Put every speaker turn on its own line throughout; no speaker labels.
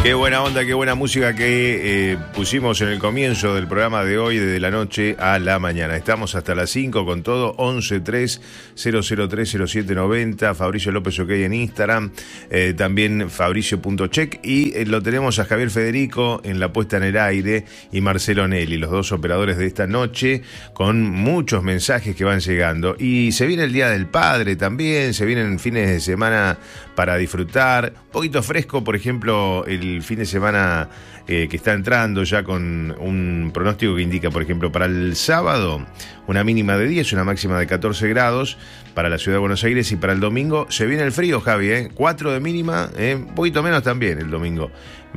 Qué buena onda, qué buena música que pusimos en el comienzo del programa de hoy, desde la noche a la mañana. Estamos hasta las 5 con todo, 1130030790, Fabricio López OK en Instagram, también fabricio.check, y lo tenemos a Javier Federico en la puesta en el aire y Marcelo Nelly, los dos operadores de esta noche, con muchos mensajes que van llegando. Y se viene el Día del Padre también, se vienen fines de semana para disfrutar, un poquito fresco, por ejemplo, el fin de semana que está entrando ya con un pronóstico que indica, por ejemplo, para el sábado una mínima de 10, una máxima de 14 grados para la ciudad de Buenos Aires, y para el domingo se viene el frío, Javi, 4 de mínima, un poquito menos también el domingo,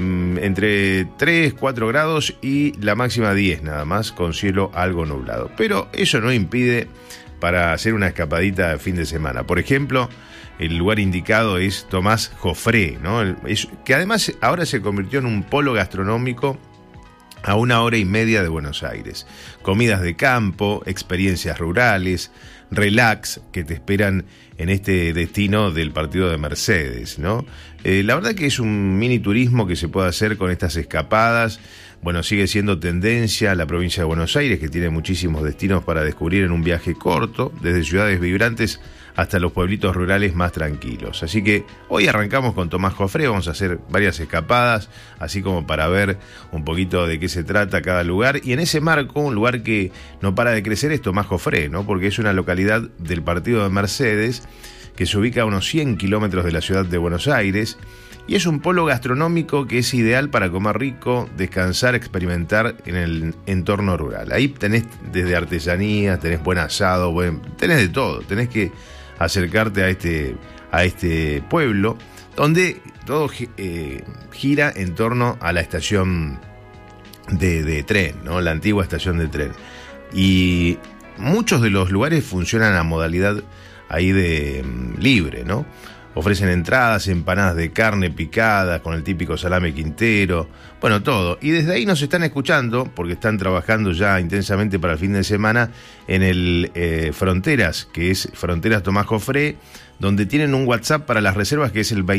entre 3, 4 grados y la máxima 10 nada más, con cielo algo nublado. Pero eso no impide para hacer una escapadita de fin de semana. Por ejemplo, el lugar indicado es Tomás Jofré, ¿no? Que además ahora se convirtió en un polo gastronómico a 1 hora y media de Buenos Aires. Comidas de campo, experiencias rurales, relax que te esperan en este destino del partido de Mercedes, ¿no? La verdad que es un mini turismo que se puede hacer con estas escapadas. Bueno, sigue siendo tendencia la provincia de Buenos Aires, que tiene muchísimos destinos para descubrir en un viaje corto, desde ciudades vibrantes hasta los pueblitos rurales más tranquilos. Así que hoy arrancamos con Tomás Jofré, vamos a hacer varias escapadas, así como para ver un poquito de qué se trata cada lugar. Y en ese marco, un lugar que no para de crecer es Tomás Jofré, ¿no? Porque es una localidad del partido de Mercedes, que se ubica a unos 100 kilómetros de la ciudad de Buenos Aires, y es un polo gastronómico que es ideal para comer rico, descansar, experimentar en el entorno rural. Ahí tenés desde artesanías, tenés buen asado, tenés de todo. Tenés que acercarte a este pueblo, donde todo gira en torno a la estación de tren, ¿no? La antigua estación de tren. Y muchos de los lugares funcionan a modalidad ahí de libre, ¿no? Ofrecen entradas, empanadas de carne picada con el típico salame quintero, bueno, todo. Y desde ahí nos están escuchando, porque están trabajando ya intensamente para el fin de semana en el Fronteras, que es Fronteras Tomás Jofré, donde tienen un WhatsApp para las reservas que es el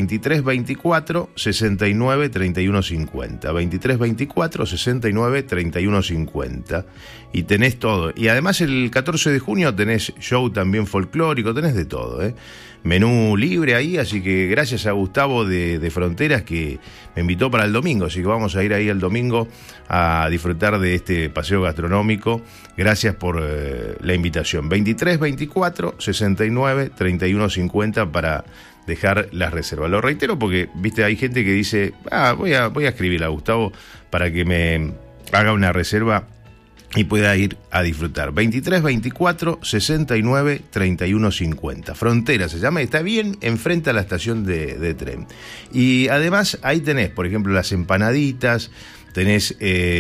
2324 69 31 50. 2324 69 31 50. Y tenés todo. Y además el 14 de junio tenés show también folclórico, tenés de todo, menú libre ahí, así que gracias a Gustavo de Fronteras, que me invitó para el domingo, así que vamos a ir ahí el domingo a disfrutar de este paseo gastronómico. Gracias por la invitación. 2324 69 31 50 para dejar las reservas. Lo reitero porque, viste, hay gente que dice, voy a escribirle a Gustavo para que me haga una reserva y pueda ir a disfrutar. 2324 69 31 50. Frontera se llama, está bien enfrente a la estación de tren. Y además ahí tenés, por ejemplo, las empanaditas, tenés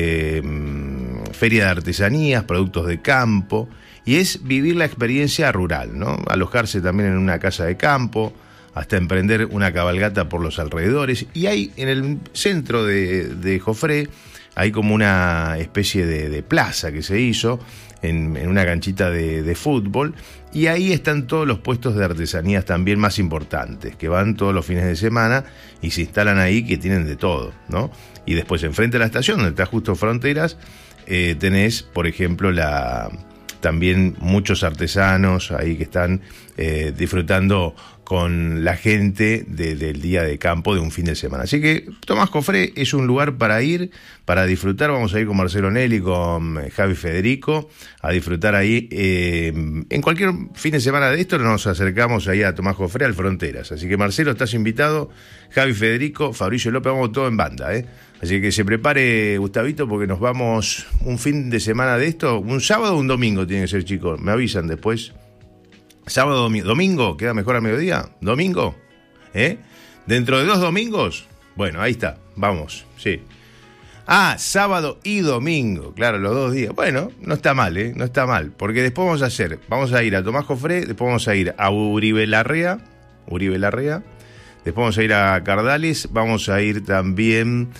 feria de artesanías, productos de campo, y es vivir la experiencia rural, ¿no? Alojarse también en una casa de campo, hasta emprender una cabalgata por los alrededores. Y hay en el centro de Jofré, hay como una especie de plaza que se hizo en una canchita de fútbol, y ahí están todos los puestos de artesanías también más importantes, que van todos los fines de semana y se instalan ahí, que tienen de todo, ¿no? Y después enfrente a la estación, donde está justo Fronteras, tenés, por ejemplo, también muchos artesanos ahí que están disfrutando con la gente del día de campo de un fin de semana. Así que Tomás Jofré es un lugar para ir, para disfrutar. Vamos a ir con Marcelo Nelly, con Javi Federico, a disfrutar ahí. En cualquier fin de semana de esto nos acercamos ahí a Tomás Jofré, al Fronteras. Así que Marcelo, estás invitado, Javi Federico, Fabricio López, vamos todo en banda, Así que se prepare, Gustavito, porque nos vamos un fin de semana de esto, un sábado o un domingo tiene que ser, chicos, me avisan después. Sábado, domingo, queda mejor a mediodía, domingo, dentro de 2 domingos, bueno, ahí está, vamos, sí. Sábado y domingo, claro, los 2 días, bueno, no está mal, no está mal, porque después vamos a ir a Tomás Jofré, después vamos a ir a Uribe Larrea, después vamos a ir a Cardales, vamos a ir también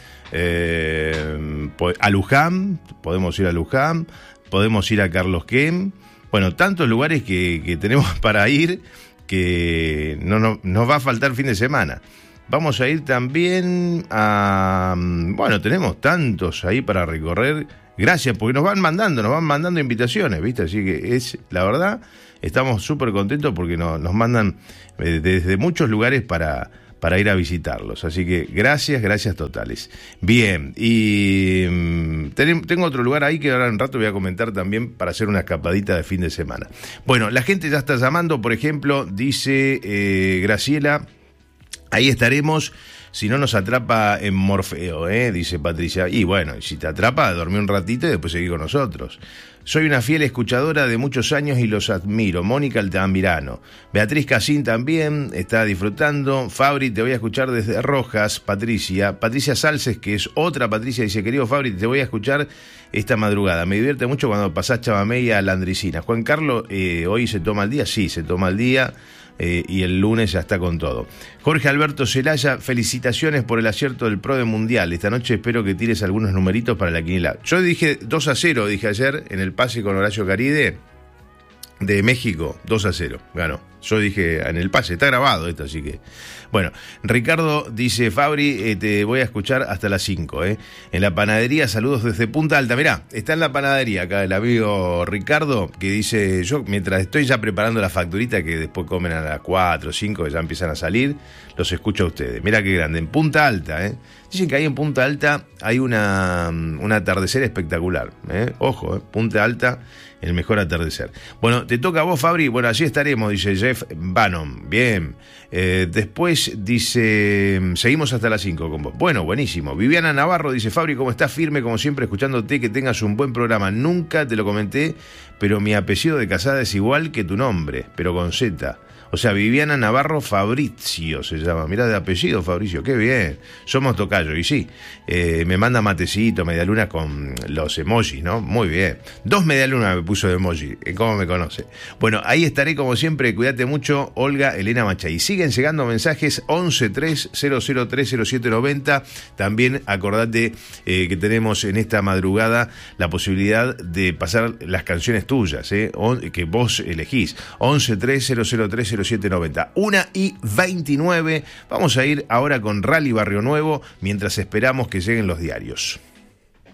a Luján, podemos ir a Luján, podemos ir a Carlos Quem. Bueno, tantos lugares que tenemos para ir, que no nos va a faltar fin de semana. Vamos a ir también a... Bueno, tenemos tantos ahí para recorrer. Gracias, porque nos van mandando invitaciones, ¿viste? Así que es, la verdad, estamos súper contentos porque nos mandan desde muchos lugares para ir a visitarlos. Así que gracias totales. Bien, y tengo otro lugar ahí que ahora en rato voy a comentar también para hacer una escapadita de fin de semana. Bueno, la gente ya está llamando, por ejemplo, dice Graciela, ahí estaremos. Si no nos atrapa en Morfeo, dice Patricia. Y bueno, si te atrapa, dormí un ratito y después seguí con nosotros. Soy una fiel escuchadora de muchos años y los admiro. Mónica Altamirano. Beatriz Casín también está disfrutando. Fabri, te voy a escuchar desde Rojas. Patricia. Patricia Salces, que es otra Patricia, dice, querido Fabri, te voy a escuchar esta madrugada. Me divierte mucho cuando pasás Chamamé a Landricina. Juan Carlos, hoy se toma el día. Sí, se toma el día. Y el lunes ya está con todo. Jorge Alberto Celaya, felicitaciones por el acierto del Pro de Mundial. Esta noche espero que tires algunos numeritos para la quiniela. Yo dije 2-0, dije ayer, en el pase con Horacio Caride de México, 2-0, ganó. Yo dije en el pase, está grabado esto, así que... Bueno, Ricardo dice, Fabri, te voy a escuchar hasta las 5, En la panadería, saludos desde Punta Alta. Mirá, está en la panadería acá el amigo Ricardo, que dice, yo mientras estoy ya preparando la facturita, que después comen a las 4 o 5, que ya empiezan a salir, los escucho a ustedes. Mirá qué grande, en Punta Alta, Dicen que ahí en Punta Alta hay un atardecer espectacular, Ojo, Punta Alta, el mejor atardecer. Bueno, te toca a vos, Fabri. Bueno, allí estaremos, dice Jeff Bannon. Bien. Después dice, seguimos hasta las 5 con vos. Bueno, buenísimo. Viviana Navarro dice, Fabri, ¿cómo estás? Firme, como siempre, escuchándote, que tengas un buen programa. Nunca te lo comenté, pero mi apellido de casada es igual que tu nombre, pero con Z. O sea, Viviana Navarro Fabricio se llama. Mirá, de apellido Fabricio, qué bien. Somos tocayo, y sí. Me manda matecito, medialuna con los emojis, ¿no? Muy bien. 2 medialunas me puso de emoji. ¿Cómo me conoce? Bueno, ahí estaré como siempre. Cuídate mucho, Olga Elena Machay. Y siguen llegando mensajes 1130030790. También acordate que tenemos en esta madrugada la posibilidad de pasar las canciones tuyas, que vos elegís. 1130030790. 1:29. Vamos a ir ahora con Rally Barrio Nuevo mientras esperamos que lleguen los diarios.